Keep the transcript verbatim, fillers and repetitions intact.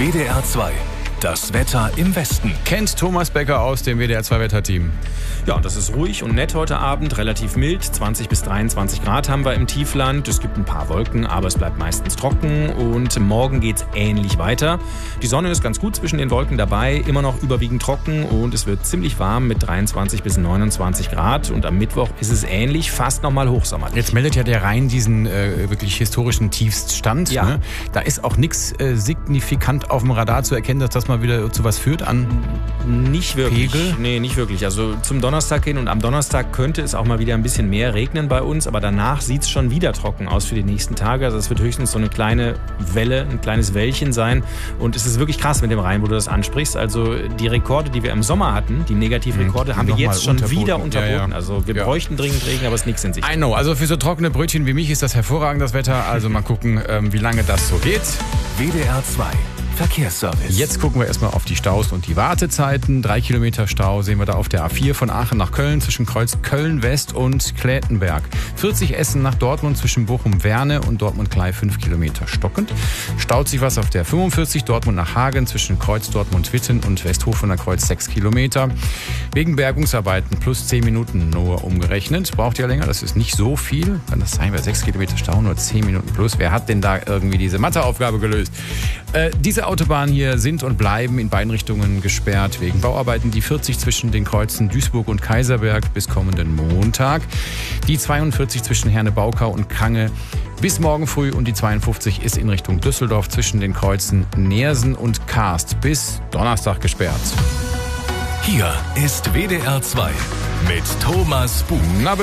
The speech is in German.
W D R zwei. Das Wetter im Westen. Kennt Thomas Becker aus dem W D R zwei Wetterteam. Ja, das ist ruhig und nett heute Abend, relativ mild. zwanzig bis dreiundzwanzig Grad haben wir im Tiefland. Es gibt ein paar Wolken, aber es bleibt meistens trocken. Und morgen geht's ähnlich weiter. Die Sonne ist ganz gut zwischen den Wolken dabei, immer noch überwiegend trocken und es wird ziemlich warm mit dreiundzwanzig bis neunundzwanzig Grad. Und am Mittwoch ist es ähnlich, fast nochmal hochsommerlich. Jetzt meldet ja der Rhein diesen äh, wirklich historischen Tiefststand. Ja. Ne? Da ist auch nichts äh, signifikant auf dem Radar zu erkennen, dass das mal wieder zu was führt an Nicht wirklich. Pegel? Nee, nicht wirklich. Also zum Donnerstag hin und am Donnerstag könnte es auch mal wieder ein bisschen mehr regnen bei uns, aber danach sieht es schon wieder trocken aus für die nächsten Tage. Also es wird höchstens so eine kleine Welle, ein kleines Wellchen sein. Und es ist wirklich krass mit dem Rhein, wo du das ansprichst. Also die Rekorde, die wir im Sommer hatten, die Negativrekorde, Mhm, haben wir nochmal jetzt schon unterboten. wieder unterboten. Ja, ja. Also wir Ja. bräuchten dringend Regen, aber es ist nichts in Sicht. I know, also für so trockene Brötchen wie mich ist das hervorragend, das Wetter. Also mal gucken, ähm, wie lange das so geht. W D R zwei. Verkehrsservice. Jetzt gucken wir erstmal auf die Staus und die Wartezeiten. Drei Kilometer Stau sehen wir da auf der A vier von Aachen nach Köln zwischen Kreuz Köln-West und Klätenberg. vierzig Essen nach Dortmund zwischen Bochum-Werne und Dortmund-Klei fünf Kilometer stockend. Staut sich was auf der fünfundvierzig Dortmund nach Hagen zwischen Kreuz Dortmund-Witten und Westhofener Kreuz sechs Kilometer. Wegen Bergungsarbeiten plus zehn Minuten nur umgerechnet. Braucht ja länger, das ist nicht so viel. Kann das sein, bei sechs Kilometer Stau nur zehn Minuten plus? Wer hat denn da irgendwie diese Matheaufgabe gelöst? Äh, diese Autobahnen hier sind und bleiben in beiden Richtungen gesperrt wegen Bauarbeiten. Die vierzig zwischen den Kreuzen Duisburg und Kaiserberg bis kommenden Montag. Die zweiundvierzig zwischen Herne-Baukau und Kange bis morgen früh und die zweiundfünfzig ist in Richtung Düsseldorf zwischen den Kreuzen Neersen und Karst bis Donnerstag gesperrt. Hier ist W D R zwei mit Thomas Buch. Na,